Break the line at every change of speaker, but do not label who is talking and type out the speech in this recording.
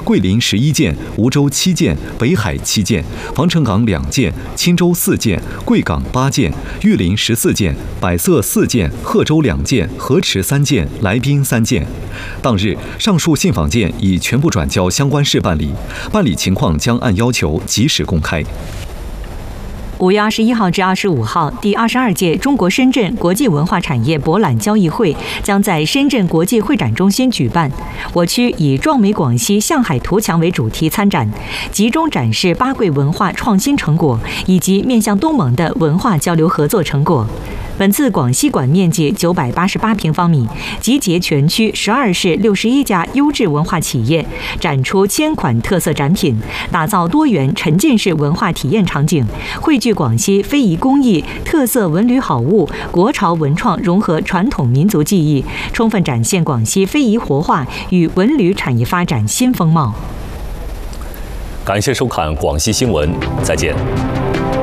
桂林11件，梧州7件，北海7件，防城港2件，钦州4件，贵港8件，玉林14件，百色4件，贺州2件，河池3件，来宾3件。当日，上述信访件已全部转交相关市办理，办理情况将按要求及时公开。
5月21号至25号，第22届中国深圳国际文化产业博览交易会将在深圳国际会展中心举办。我区以“壮美广西向海图强”为主题参展，集中展示八桂文化创新成果以及面向东盟的文化交流合作成果。本次广西馆面积988平方米，集结全区12市61家优质文化企业，展出1000款特色展品，打造多元沉浸式文化体验场景，汇聚广西非遗工艺、特色文旅好物、国潮文创融合传统民族技艺，充分展现广西非遗活化与文旅产业发展新风貌。
感谢收看广西新闻，再见。